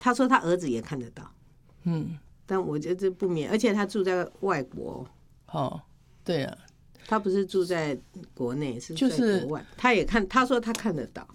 他说他儿子也看得到，但我觉得这不免，而且他住在外国。 对啊， 他不是住在国内，是在国外。他也看，他说他看得到。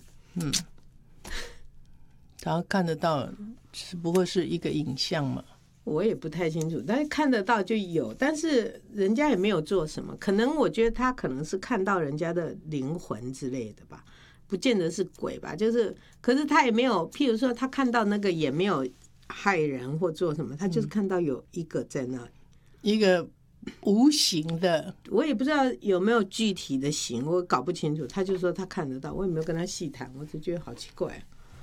他看得到，只不过是一个影像嘛。 我也不太清楚，但是看得到就有，但是人家也没有做什么。可能我觉得他可能是看到人家的灵魂之类的吧，不见得是鬼吧。就是，可是他也没有，譬如说他看到那个也没有害人或做什么，他就是看到有一个在那里， 一个无形的， 我也不知道有没有具体的形，我搞不清楚。他就说他看得到，我也没有跟他细谈，我只觉得好奇怪。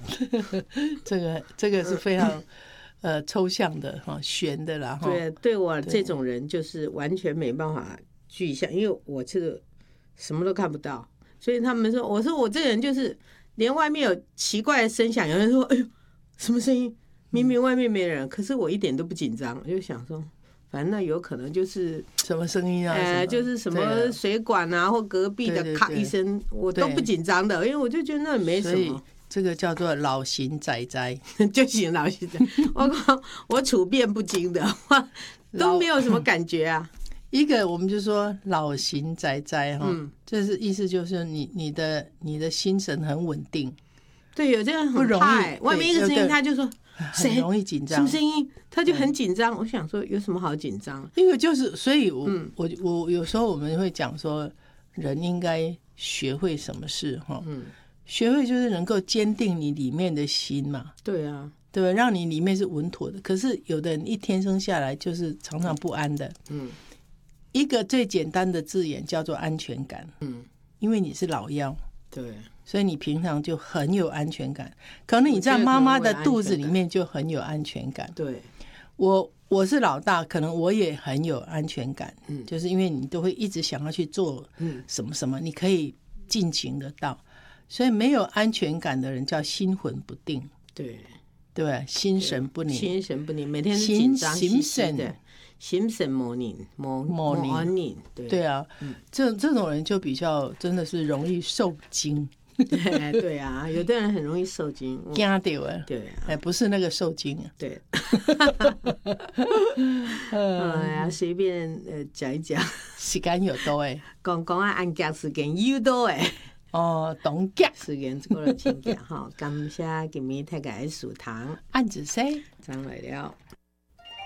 这个是非常。抽象的玄的啦。 对我这种人就是完全没办法具象，因为我是什么都看不到，所以他们说，我说我这个人就是连外面有奇怪的声响，有人说哎呦什么声音，明明外面没人，可是我一点都不紧张，我就想说反正那有可能就是什么声音啊， 就是什么水管啊或隔壁的咔一声，我都不紧张的，因为我就觉得那没什么。 这个叫做老型仔仔就行，老型仔。我处变不惊的，都没有什么感觉啊。 一个我们就说老型仔仔这是意思就是你的心神很稳定。 对，有这个很怕，外面一个声音他就说很容易紧张， 什么声音他就很紧张。我想说有什么好紧张？ 因为就是所以我有时候我们会讲说人应该学会什么事学会就是能够坚定你里面的心嘛。 对啊， 对吧？让你里面是稳妥的。可是有的人一天生下来就是常常不安的。一个最简单的字眼叫做安全感。因为你是老幺， 对， 所以你平常就很有安全感。可能你在妈妈的肚子里面就很有安全感。 对， 我是老大，可能我也很有安全感。就是因为你都会一直想要去做什么什么，你可以尽情得到。所以没有安全感的人叫心魂不定。 对， 心神不宁， 心神不宁，每天是紧张兮兮的，心神模拟。 对啊，这种人就比较真的是容易受惊。 对啊，有的人很容易受惊， 惊到对啊， 不是那个受惊对。哎呀，随便讲一讲， 时间有多讲啊，按夹时间有多懂夹时间过了请假哈，感谢今日大家的收听， 按子say， 张来了。